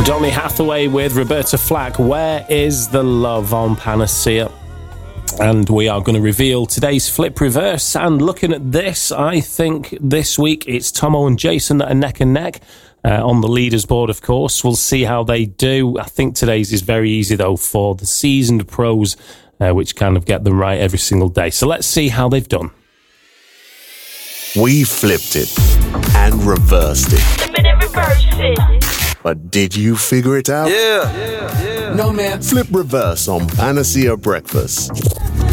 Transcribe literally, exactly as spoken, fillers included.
Donny Hathaway with Roberta Flack, Where is the Love on Panacea? And we are going to reveal today's Flip Reverse. And looking at this, I think this week it's Tomo and Jason that are neck and neck uh, on the leaders board, of course. We'll see how they do. I think today's is very easy, though, for the seasoned pros, uh, which kind of get them right every single day. So let's see how they've done. We flipped it and reversed it. Flip it and reverse it. But did you figure it out? Yeah, yeah, yeah. No, man. Flip Reverse on Panacea Breakfast.